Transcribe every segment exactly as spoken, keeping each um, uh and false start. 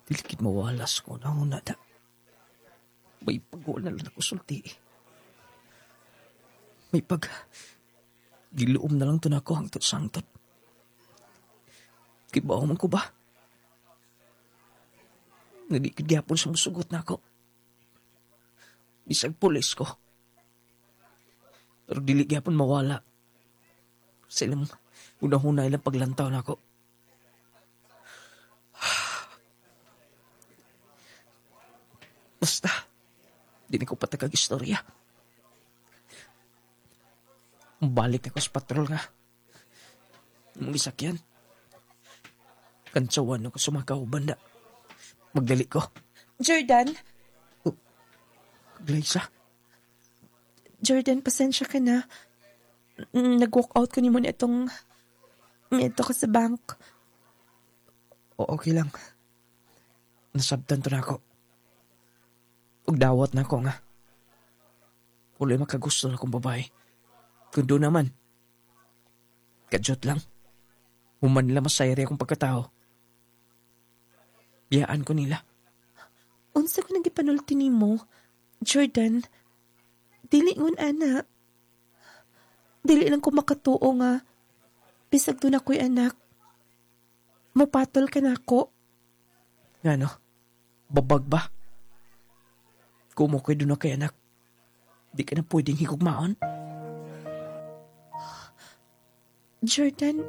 Dilikid mawalas ko na una da. May pag na lang ako sulti. May pag... Giluom na lang to na ako hangtod sangtod. Kibaw man ko ba? Nadikid gyapon sa musugot na ako. Bisag pulis ko. Pero dili gyapon mawala. Sa ilang unang-una ilang paglantaw na ako. Basta, di ko patagag istorya. Balik ako sa patrol nga. Mong isakyan. Kansawan ako sumakaw banda. Magdali ko. Jordan? Oh, Glyza? Jordan, pasensya ka na. Nag-walk out ko ni mo na itong... Ito ko sa bank. O, okay lang. Nasabtan to na ako. Ugdawat na ako nga. Wala makagusto na akong babae. Kundo naman. Kadyot lang. Human nila masayari akong pagkatao. Biyaan ko nila. Unsa ko nagipanulti ni mo? Jordan, dili ngun ana. Dili lang ko makatuo nga. Bisag doon ako'y anak. Mapatol ka na ako. Nga no? Babag ba? Kumo ko'y doon na kay anak. Di ka na pwedeng higugmaon. Jordan,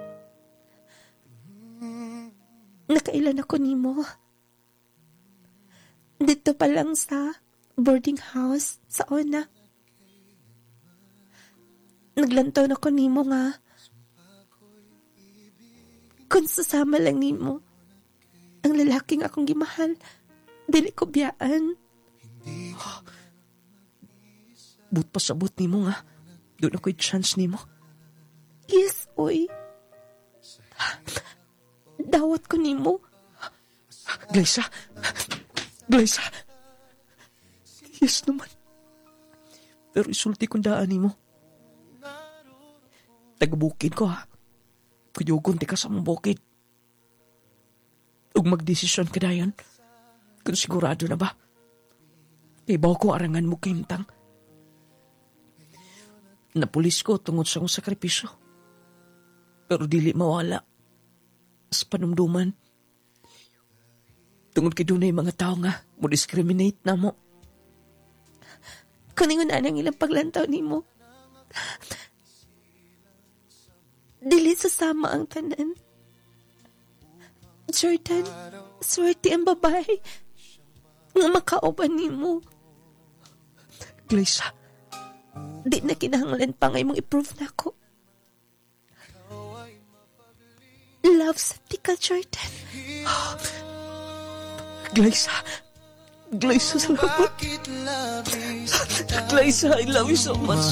nakailan ako nimo. Dito pa lang sa boarding house sa una. Naglantaw na ko nimo nga. Kung sasama lang nimo, ang lalaking akong gimahal, dili ko biyaan. But pasabot nimo nga. Doon ako'y chance nimo. Yes, oy. Dawat ko nimo. Glyza! Glyza! Yes naman. Pero isulti kong daan nimo. Tagabukid ko ha. Kuyugon ti ka sa mong bukid. Ug magdesisyon ka dayon. Kung sigurado na ba? Ibaw ko arangan mo kintang. Napulis ko tungod sa akong sakripisyo. Pero dili mawala. Sa panumduman. Tungod kay dunay mga tao nga, mo discriminate na mo. Kuningon anang ilang paglantaw ni mo. Dili sasama ang tanan. Jordan, swerte ang babae nga makauban ni mo. Glyza, di na kinahanglan pa ngay mong i-prove na ako. Love sa tika, Jordan. Glyza, Glyza, salamat. Glyza, I love you so much.